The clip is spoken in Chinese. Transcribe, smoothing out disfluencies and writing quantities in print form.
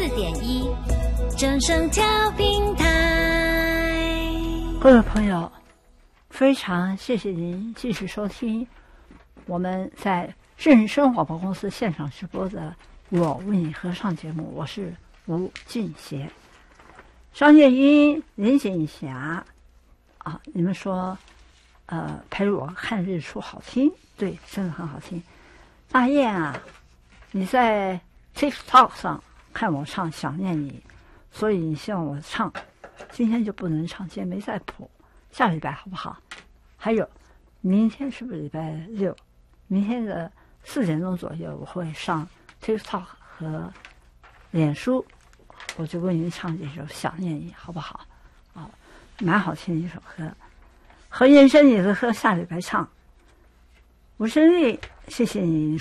94.1正声调频台。 各位朋友，非常谢谢您继续收听我们在正声广播公司现场直播的我为你合唱节目，我是吴俊协。张建英、林锦霞啊，你们说陪我看日出好听，对，真的很好听。大雁啊，你在 TikTok 上看我唱《想念你》，所以你希望我唱，今天就不能唱，今天没在谱，下礼拜好不好？还有，明天是不是礼拜六？明天的4点钟左右，我会上 TikTok 和脸书，我就为您唱这首《想念你》，好不好？哦，蛮好听的一首歌。何延伸你的歌下礼拜唱。吴胜利，谢谢你。